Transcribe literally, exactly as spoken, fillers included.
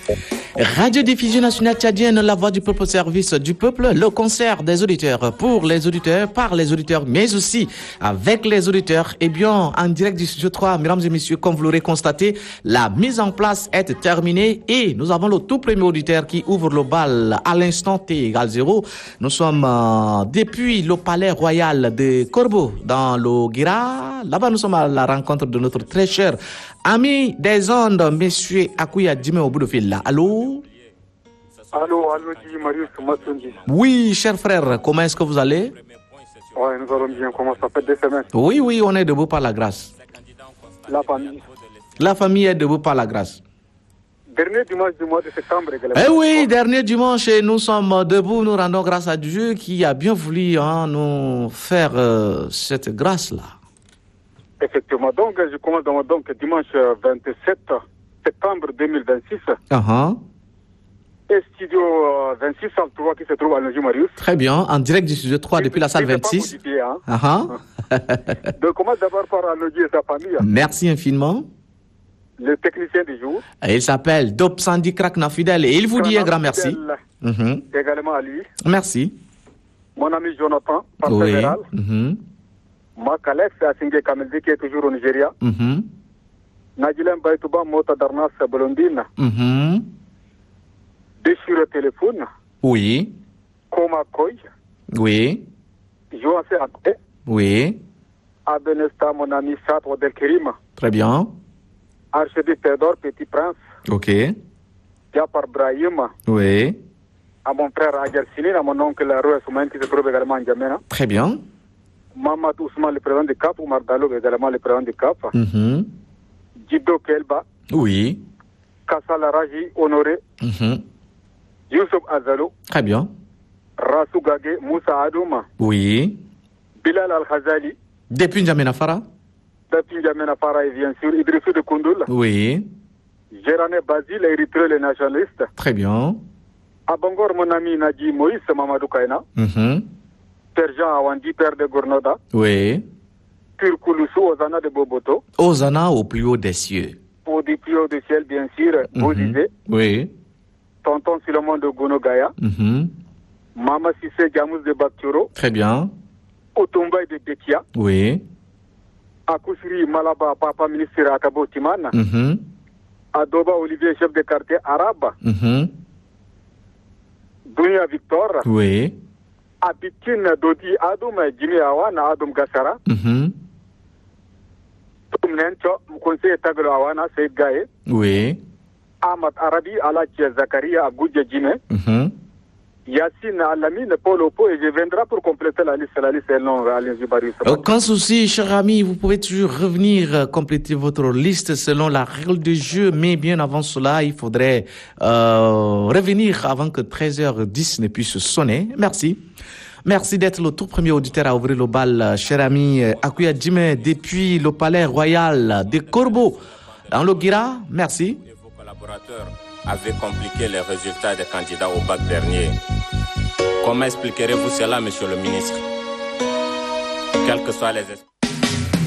Radio-diffusion nationale tchadienne, la voix du peuple au service du peuple, le concert des auditeurs pour les auditeurs, par les auditeurs, mais aussi avec les auditeurs. Eh bien, en direct du studio trois, mesdames et messieurs, comme vous l'aurez constaté, la mise en place est terminée et nous avons le tout premier auditeur qui ouvre le bal à l'instant T égale zéro. Nous sommes euh, depuis le palais royal de Corbeau dans le Guira. Là-bas, nous sommes à la rencontre de notre très cher ami des ondes, monsieur Akouya Djimé au bout de fil là. Allô? Allô, allô, Marius Matsundi. Oui, cher frère, comment est-ce que vous allez? Oui, nous allons bien. Comment ça fait des semaines? Oui, oui, on est debout par la grâce. La famille? La famille est debout par la grâce. Dernier dimanche du mois de septembre également. Eh oui, dernier dimanche, et nous sommes debout, nous rendons grâce à Dieu qui a bien voulu hein, nous faire euh, cette grâce-là. Effectivement, donc je commence donc, donc dimanche vingt-sept septembre deux mille vingt-six. Uh-huh. Et studio vingt-six, salle trois qui se trouve à Noji Marius. Très bien, en direct du studio trois depuis la salle vingt-six. Modifié, hein. Uh-huh. Donc commence d'abord par Anoji et sa famille. Merci infiniment. Le technicien du jour. Et il s'appelle Dop Sandy Krakna Fidèle et il vous dit un grand merci. Mm-hmm. Également à lui. Merci. Mon ami Jonathan, par Oui. fédéral. Mm-hmm. Marc Alex Asingé Kamelde qui est toujours au Nigeria. Mm-hmm. Najilen Baitouba Mota Darnas Bolondine. Mm-hmm. Déchire téléphone. Oui. Koma Koy. Oui. Joancé Abde. Oui. Abenesta, mon ami Sat Odel Kerim. Très bien. Archevêque Théodore Petit Prince. Ok. Diapar Brahim. Oui. À mon frère Agar Sinin, à mon oncle Roy Soumain qui se trouve également en Djamena. Très bien. Mamadou Ousmane, le président du C A P. Oumar Dalo, également le président du C A P. Mm-hmm. Djido Kelba. Oui. Kassala Raji Honoré. Mm-hmm. Youssouf Azalo. Très bien. Rassou Gage, Moussa Adouma. Oui. Bilal Al-Khazali. Depuis N'Djamena Fara. Depuis N'Djamena Fara et bien sûr Idrissou de Koundoul. Oui. Gérane Basile, Érythrée, les nationalistes. Très bien. À Bangor, mon ami Nadji Moïse Mamadou Kaina. Mm-hmm. Père Jean Awandi, père de Gournoda. Oui. Pur Kouloussou, Ozana de Boboto. Osana au plus haut des cieux. Au du plus haut du ciel, bien sûr, Mm-hmm. Bozizé. Oui. Tonton Silomon de Gounogaya. Mm-hmm. Mama Sissé Djamous de Bakturo. Très bien. Otombay de Bekia. Oui. Akoussiri Malaba, papa ministre Akabo Timana. Mm-hmm. Adoba Olivier, chef de quartier arabe. Mm-hmm. Dunia Victor. Oui. Abikin Dodi Adoum Jimmy Awana, Adoum Gassara. Mm-hmm. Tum Nencho, conseiller Taglo Awana, Seyd Gaye. Oui. Ahmad Arabi, Alach Zakaria, Agoudja Jimé. Mm-hmm. Yacine Alamine, Paul Opo, et je viendrai pour compléter la liste. La liste est longue, Alain Zubari. Aucun souci, cher ami, vous pouvez toujours revenir euh, compléter votre liste selon la règle du jeu, mais bien avant cela, il faudrait euh, revenir avant que treize heures dix ne puisse sonner. Merci. Merci d'être le tout premier auditeur à ouvrir le bal, cher ami Akouya Djimé, depuis le palais royal de Corbeau, dans le Guira. Merci. Vos collaborateurs avaient compliqué les résultats des candidats au bac dernier. Comment expliquerez-vous cela, monsieur le ministre? Quels que soient les